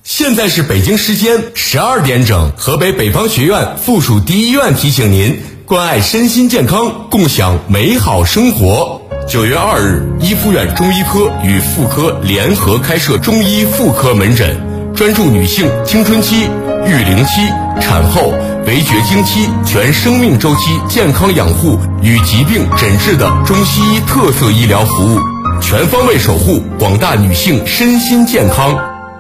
现在是北京时间12点整，河北北方学院附属第一医院提醒您：关爱身心健康，共享美好生活。9月2日，一附院中医科与妇科联合开设中医妇科门诊，专注女性青春期、育龄期、产后、围绝经期全生命周期健康养护与疾病诊治的中西医特色医疗服务，全方位守护广大女性身心健康。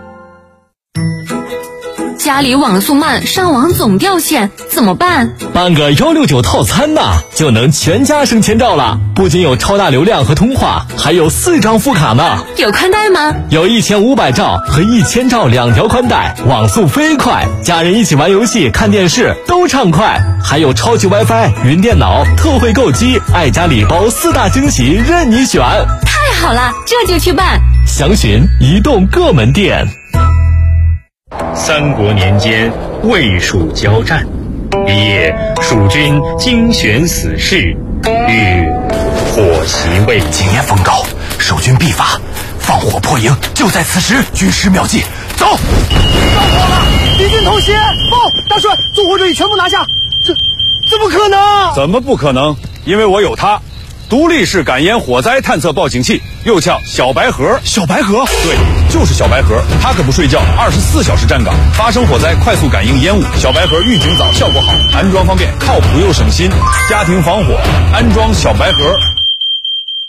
家里网速慢，上网总掉线，怎么办？ 办个169套餐呐，就能全家省钱兆了。不仅有超大流量和通话，还有4张副卡呢。 有宽带吗？ 有1500兆和1000兆2条宽带，网速飞快，家人一起玩游戏、看电视都畅快。还有超级 WiFi、云电脑、特惠购机、爱家礼包4大惊喜任你选。 太好了，这就去办。 详询移动各门店。 三国年间，魏蜀交战，一夜蜀军惊选死士，欲火袭魏。 今年风高，守军必发，放火破营就在此时。军师妙计，走！着火了，敌军偷袭！大帅，纵火者已全部拿下。这不可能！ 怎么不可能？因为我有它。独立式感烟火灾探测报警器，又叫小白盒。 小白盒？ 对，就是小白盒，它可不睡觉，24小时站岗，发生火灾快速感应烟雾。小白盒预警早，效果好，安装方便，靠谱又省心。家庭防火，安装小白盒。